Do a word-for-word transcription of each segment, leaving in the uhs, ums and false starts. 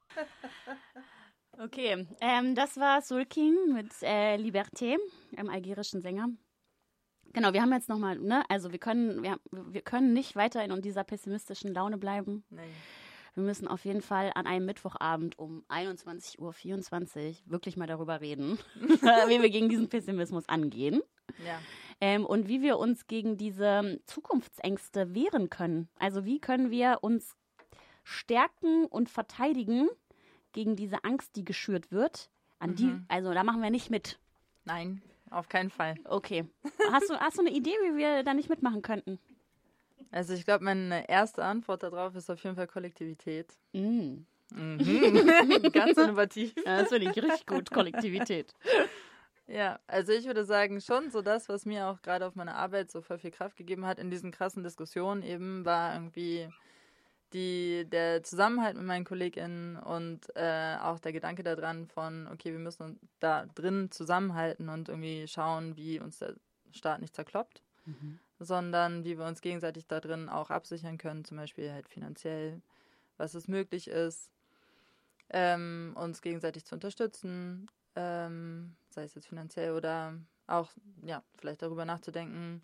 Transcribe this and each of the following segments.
Okay, ähm, das war Soul King mit äh, Liberté, einem algerischen Sänger. Genau, wir haben jetzt nochmal, ne, also wir können, wir, wir können nicht weiter in dieser pessimistischen Laune bleiben. Nein. Wir müssen auf jeden Fall an einem Mittwochabend um einundzwanzig Uhr vierundzwanzig wirklich mal darüber reden, wie wir gegen diesen Pessimismus angehen. Ja. Ähm, und wie wir uns gegen diese Zukunftsängste wehren können. Also wie können wir uns stärken und verteidigen gegen diese Angst, die geschürt wird. An die, Mhm. also da machen wir nicht mit. Nein, auf keinen Fall. Okay. Hast du, hast du eine Idee, wie wir da nicht mitmachen könnten? Also ich glaube, meine erste Antwort darauf ist auf jeden Fall Kollektivität. Mm. Mhm. Ganz innovativ. Ja, das finde ich richtig gut, Kollektivität. Ja, also ich würde sagen, schon so das, was mir auch gerade auf meiner Arbeit so voll viel Kraft gegeben hat in diesen krassen Diskussionen eben, war irgendwie die, der Zusammenhalt mit meinen KollegInnen und äh, auch der Gedanke daran von, okay, wir müssen uns da drin zusammenhalten und irgendwie schauen, wie uns der Staat nicht zerkloppt, Mhm. sondern wie wir uns gegenseitig da drin auch absichern können, zum Beispiel halt finanziell, was es möglich ist, ähm, uns gegenseitig zu unterstützen, ähm, sei es jetzt finanziell oder auch, ja, vielleicht darüber nachzudenken,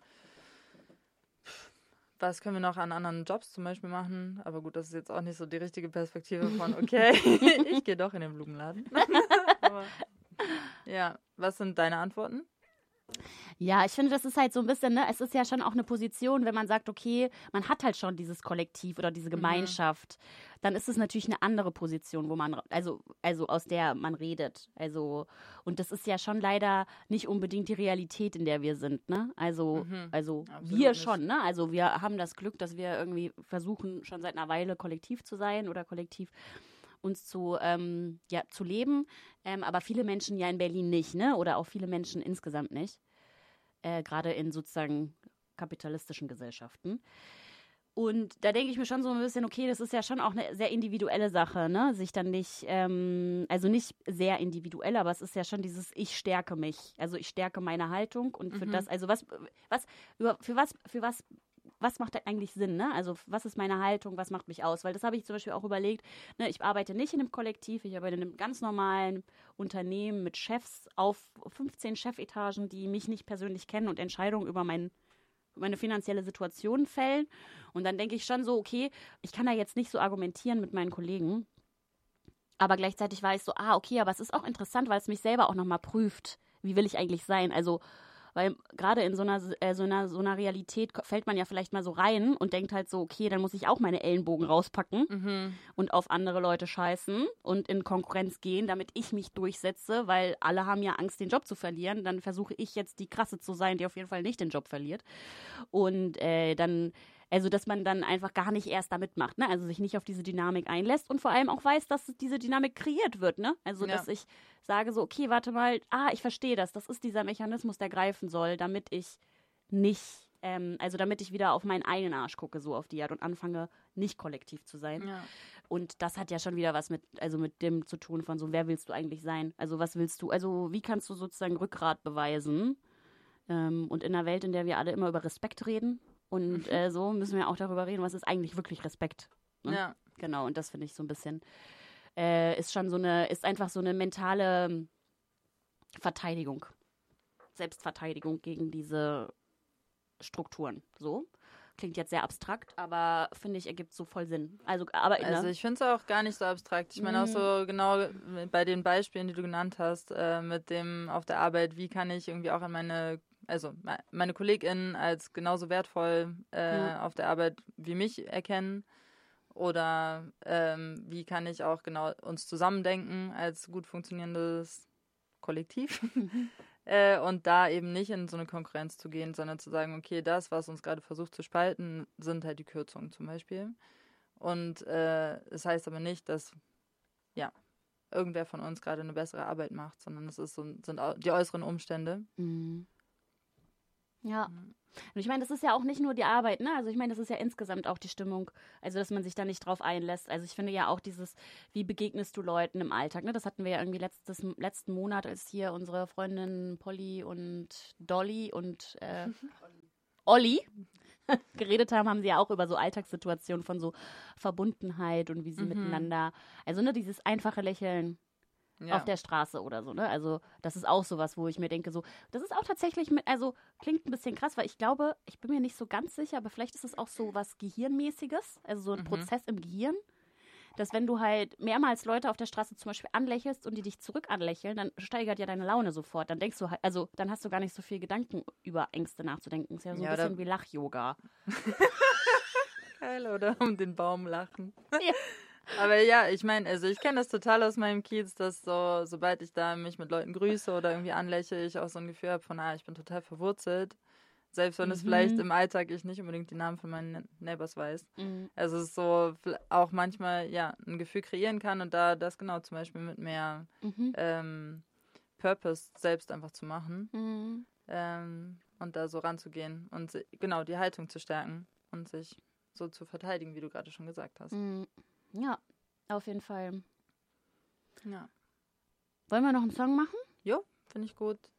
was können wir noch an anderen Jobs zum Beispiel machen? Aber gut, das ist jetzt auch nicht so die richtige Perspektive von, okay, ich gehe doch in den Blumenladen. Aber, ja, was sind deine Antworten? Ja, ich finde, das ist halt so ein bisschen, ne, es ist ja schon auch eine Position, wenn man sagt, okay, man hat halt schon dieses Kollektiv oder diese Gemeinschaft, mhm. dann ist es natürlich eine andere Position, wo man, also, also aus der man redet. Also, und das ist ja schon leider nicht unbedingt die Realität, in der wir sind, ne? Also, Mhm. also Absolut wir nicht. schon, ne? Also wir haben das Glück, dass wir irgendwie versuchen, schon seit einer Weile kollektiv zu sein oder kollektiv uns zu, ähm, ja, zu leben. Ähm, aber viele Menschen ja in Berlin nicht, ne? Oder auch viele Menschen insgesamt nicht. Äh, gerade in sozusagen kapitalistischen Gesellschaften. Und da denke ich mir schon so ein bisschen, okay, das ist ja schon auch eine sehr individuelle Sache, ne? Sich dann nicht, ähm, also nicht sehr individuell, aber es ist ja schon dieses, ich stärke mich. Also ich stärke meine Haltung und für Mhm. das, also was, was, über, für was, für was, was macht eigentlich Sinn, ne? Also was ist meine Haltung, was macht mich aus? Weil das habe ich zum Beispiel auch überlegt, ne? Ich arbeite nicht in einem Kollektiv, ich arbeite in einem ganz normalen Unternehmen mit Chefs auf fünfzehn Chefetagen, die mich nicht persönlich kennen und Entscheidungen über mein, meine finanzielle Situation fällen. Und dann denke ich schon so, okay, ich kann da jetzt nicht so argumentieren mit meinen Kollegen. Aber gleichzeitig war ich so, ah, okay, aber es ist auch interessant, weil es mich selber auch nochmal prüft, wie will ich eigentlich sein? Also, weil gerade in so einer, äh, so, einer, so einer Realität fällt man ja vielleicht mal so rein und denkt halt so, okay, dann muss ich auch meine Ellenbogen rauspacken Mhm. und auf andere Leute scheißen und in Konkurrenz gehen, damit ich mich durchsetze, weil alle haben ja Angst, den Job zu verlieren. Dann versuche ich jetzt die Krasse zu sein, die auf jeden Fall nicht den Job verliert. Und äh, dann, also dass man dann einfach gar nicht erst da mitmacht, ne? Also sich nicht auf diese Dynamik einlässt und vor allem auch weiß, dass diese Dynamik kreiert wird, ne? Also Ja. dass ich sage so, okay, warte mal, ah, ich verstehe das, das ist dieser Mechanismus, der greifen soll, damit ich nicht, ähm, also damit ich wieder auf meinen eigenen Arsch gucke, so auf die Art und anfange, nicht kollektiv zu sein. Ja. Und das hat ja schon wieder was mit, also mit dem zu tun von so, wer willst du eigentlich sein? Also was willst du, also wie kannst du sozusagen Rückgrat beweisen? Ähm, und in einer Welt, in der wir alle immer über Respekt reden und äh, so müssen wir auch darüber reden, was ist eigentlich wirklich Respekt. Ne? Ja. Genau, und das finde ich so ein bisschen, äh, ist schon so eine, ist einfach so eine mentale Verteidigung. Selbstverteidigung gegen diese Strukturen. So. Klingt jetzt sehr abstrakt, aber finde ich, ergibt so voll Sinn. Also, aber Also ne? ich finde es auch gar nicht so abstrakt. Ich meine auch so genau bei den Beispielen, die du genannt hast, äh, mit dem auf der Arbeit, wie kann ich irgendwie auch an meine, also meine KollegInnen als genauso wertvoll äh, Ja. auf der Arbeit wie mich erkennen. Oder ähm, wie kann ich auch genau uns zusammendenken als gut funktionierendes Kollektiv. äh, und da eben nicht in so eine Konkurrenz zu gehen, sondern zu sagen, okay, das, was uns gerade versucht zu spalten, sind halt die Kürzungen zum Beispiel. Und äh, es heißt aber nicht, dass ja, irgendwer von uns gerade eine bessere Arbeit macht, sondern es ist so, sind die äußeren Umstände. Mhm. Ja. Und ich meine, das ist ja auch nicht nur die Arbeit, ne? Also ich meine, das ist ja insgesamt auch die Stimmung, also dass man sich da nicht drauf einlässt. Also ich finde ja auch dieses, wie begegnest du Leuten im Alltag, ne? Das hatten wir ja irgendwie letztes, letzten Monat, als hier unsere Freundinnen Polly und Dolly und äh, Olli geredet haben, haben sie ja auch über so Alltagssituationen von so Verbundenheit und wie sie Mhm. miteinander, also ne, dieses einfache Lächeln Ja. auf der Straße oder so, ne? Also das ist auch sowas, wo ich mir denke, so, das ist auch tatsächlich mit, also klingt ein bisschen krass, weil ich glaube, ich bin mir nicht so ganz sicher, aber vielleicht ist es auch so was Gehirnmäßiges, also so ein Mhm. Prozess im Gehirn, dass wenn du halt mehrmals Leute auf der Straße zum Beispiel anlächelst und die dich zurück anlächeln, dann steigert ja deine Laune sofort. Dann denkst du halt, also dann hast du gar nicht so viel Gedanken über Ängste nachzudenken. Ist ja so Ja, ein bisschen da- wie Lach-Yoga. Geil, oder? Um den Baum lachen. Ja. Aber ja, ich meine, also ich kenne das total aus meinem Kiez, dass so, sobald ich da mich mit Leuten grüße oder irgendwie anlächle, ich auch so ein Gefühl habe von, ah, ich bin total verwurzelt. Selbst wenn es vielleicht Mhm. im Alltag ich nicht unbedingt die Namen von meinen Ne- Neighbors weiß. Mhm. Also es ist so vl- auch manchmal, ja, ein Gefühl kreieren kann und da das genau zum Beispiel mit mehr Mhm. ähm, Purpose selbst einfach zu machen Mhm. ähm, und da so ranzugehen und si- genau die Haltung zu stärken und sich so zu verteidigen, wie du gerade schon gesagt hast. Mhm. Ja, auf jeden Fall. Ja. Wollen wir noch einen Song machen? Jo, finde ich gut.